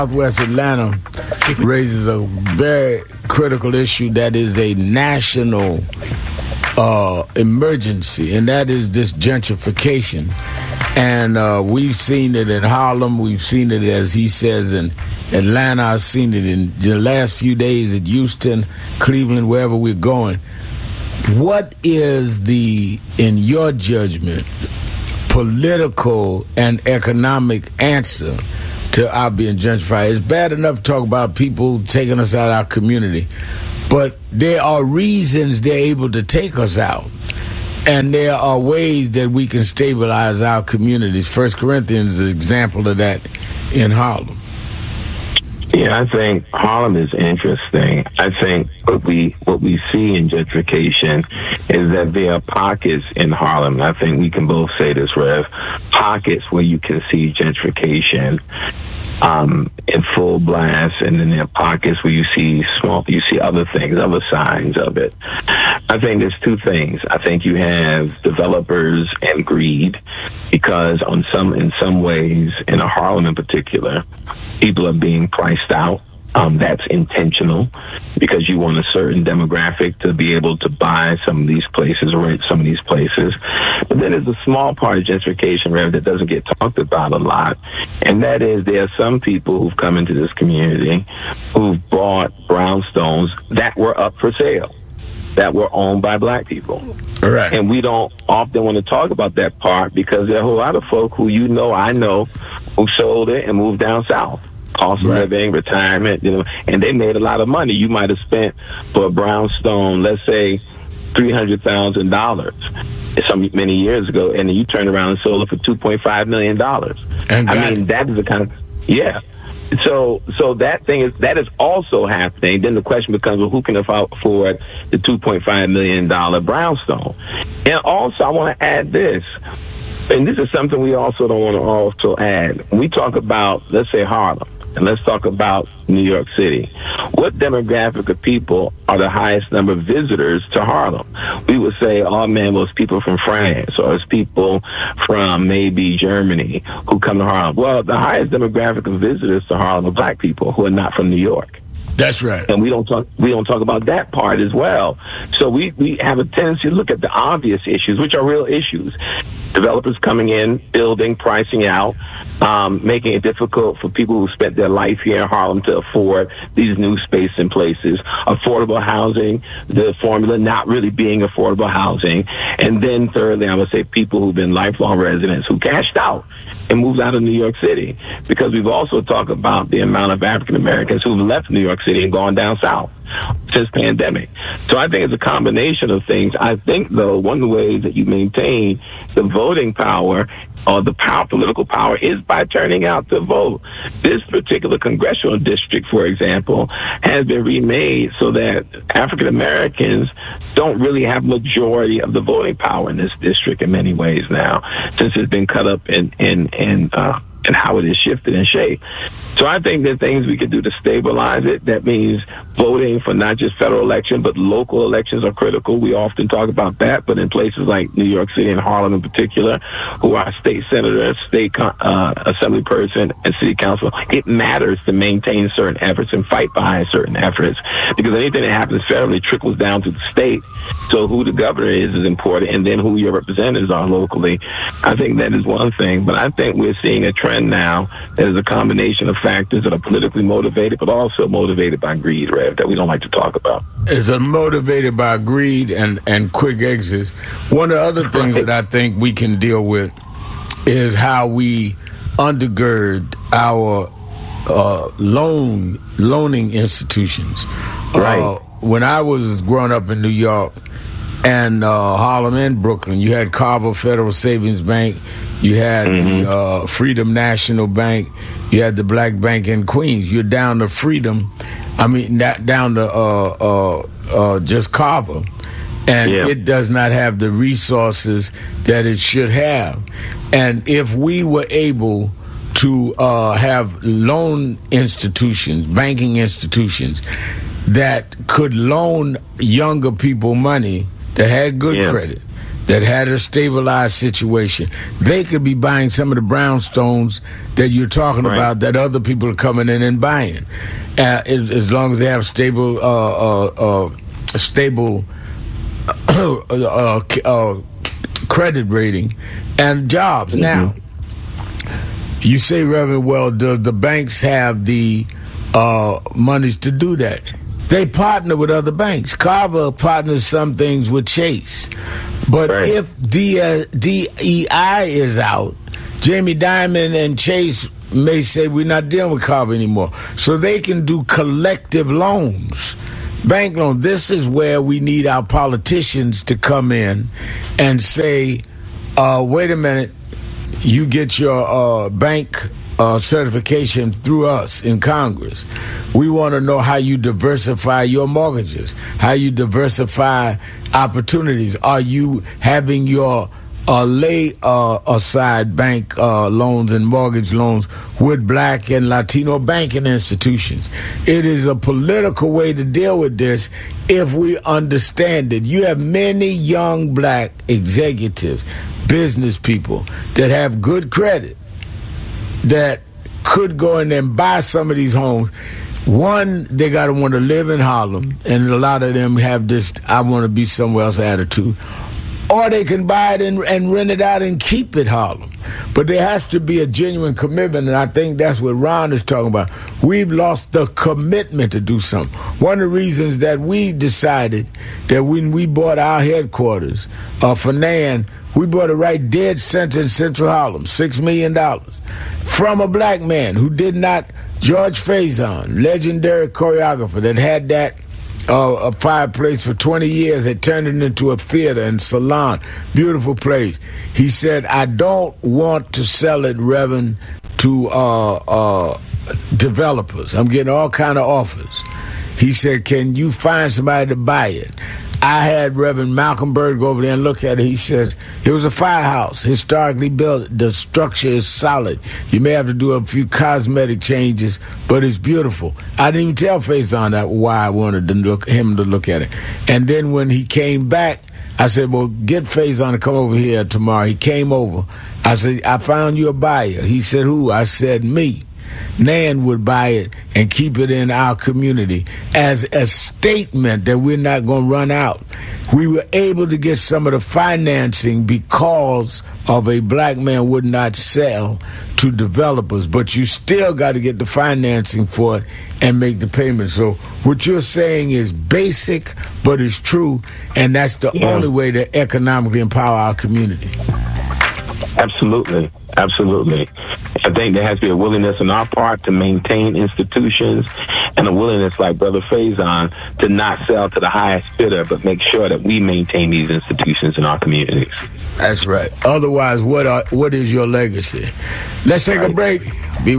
Southwest Atlanta raises a very critical issue that is a national emergency, and that is this gentrification. And we've seen it in Harlem. We've seen it, as he says, in Atlanta. I've seen it in the last few days at Houston, Cleveland, wherever we're going. What is in your judgment, political and economic answer to our being gentrified? It's bad enough to talk about people taking us out of our community, but there are reasons they're able to take us out, and there are ways that we can stabilize our communities. First Corinthians is an example of that in Harlem. Yeah, I think Harlem is interesting. I think what we see in gentrification is that there are pockets in Harlem. I think we can both say this, Rev. Pockets where you can see gentrification in full blast, and then there are pockets where you see other things, other signs of it. I think there's two things. I think you have developers and greed, because in some ways, in Harlem in particular, people are being priced out. That's intentional, because you want a certain demographic to be able to buy some of these places, rent some of these places. But then there's a small part of gentrification, Rev, that doesn't get talked about a lot, and that is there are some people who've come into this community who've bought brownstones that were up for sale, that were owned by black people. Right. And we don't often want to talk about that part, because there are a whole lot of folk who I know, who sold it and moved down south. Cost of living, retirement, and they made a lot of money. You might have spent for a brownstone, let's say, $300,000 many years ago, and then you turned around and sold it for $2.5 million. And that is the kind of, yeah. So that is also happening. Then the question becomes, well, who can afford the $2.5 million brownstone? And also, I want to add this. And this is something we also don't want to also add. When we talk about, let's say, Harlem, and let's talk about New York City. What demographic of people are the highest number of visitors to Harlem? We would say, oh man, well, it's people from France, or it's people from maybe Germany who come to Harlem. Well, the highest demographic of visitors to Harlem are black people who are not from New York. That's right. And we don't talk about that part as well. So we have a tendency to look at the obvious issues, which are real issues. Developers coming in, building, pricing out, making it difficult for people who spent their life here in Harlem to afford these new spaces and places. Affordable housing, the formula not really being affordable housing. And then thirdly, I would say people who've been lifelong residents who cashed out and moved out of New York City, because we've also talked about the amount of African Americans who've left New York City and gone down south since pandemic. So I think it's a combination of things. I think, though, one of the ways that you maintain the voting power or the political power is by turning out to vote. This particular congressional district, for example, has been remade so that African Americans don't really have majority of the voting power in this district in many ways now, since it's been cut up in how it is shifted and shaped. So I think there are things we could do to stabilize it. That means voting for not just federal election, but local elections are critical. We often talk about that, but in places like New York City and Harlem in particular, who are state senators, state assembly person, and city council, it matters to maintain certain efforts and fight behind certain efforts, because anything that happens federally trickles down to the state. So who the governor is important, and then who your representatives are locally. I think that is one thing, but I think we're seeing a trend now that is a combination of factors that are politically motivated, but also motivated by greed, Rev, that we don't like to talk about. It's motivated by greed and quick exits. One of the other things that I think we can deal with is how we undergird our loaning institutions. Right. When I was growing up in New York and Harlem and Brooklyn, you had Carver Federal Savings Bank, you had the Freedom National Bank, you had the Black Bank in Queens. You're down to Freedom, down to just Carver, and it does not have the resources that it should have. And if we were able to have loan institutions, banking institutions, that could loan younger people money that had good credit, that had a stabilized situation, they could be buying some of the brownstones that you're talking about that other people are coming in and buying, as long as they have stable credit rating and jobs. Mm-hmm. Now, you say, Reverend, well, does the banks have the monies to do that? They partner with other banks. Carver partners some things with Chase. But if DEI is out, Jamie Dimon and Chase may say we're not dealing with Carver anymore. So they can do collective loans, bank loans. This is where we need our politicians to come in and say, wait a minute, you get your bank certification through us in Congress. We want to know how you diversify your mortgages, how you diversify opportunities. Are you having your lay aside bank loans and mortgage loans with black and Latino banking institutions? It is a political way to deal with this if we understand it. You have many young black executives, business people that have good credit that could go in there and buy some of these homes. One, they got to want to live in Harlem, and a lot of them have this I want to be somewhere else attitude. Or they can buy it and rent it out and keep it Harlem. But there has to be a genuine commitment, and I think that's what Ron is talking about. We've lost the commitment to do something. One of the reasons that we decided that when we bought our headquarters for NAN, we bought it right dead center in Central Harlem, $6 million, from a black man who did not, George Faison, legendary choreographer that had that a fireplace for 20 years, had turned it into a theater and salon, beautiful place. He said, I don't want to sell it, Reverend, to developers. I'm getting all kind of offers. He said, can you find somebody to buy it? I had Reverend Malcolm Bird go over there and look at it. He says, it was a firehouse, historically built. The structure is solid. You may have to do a few cosmetic changes, but it's beautiful. I didn't even tell Faison that why I wanted him to look at it. And then when he came back, I said, well, get Faison to come over here tomorrow. He came over. I said, I found you a buyer. He said, who? I said, me. NAN would buy it and keep it in our community as a statement that we're not going to run out. We were able to get some of the financing because of a black man would not sell to developers, but you still got to get the financing for it and make the payments. So what you're saying is basic, but it's true, and that's the only way to economically empower our community. Absolutely. Absolutely. I think there has to be a willingness on our part to maintain institutions and a willingness, like Brother Faison, to not sell to the highest bidder, but make sure that we maintain these institutions in our communities. That's right. Otherwise, what is your legacy? Let's take a break. Be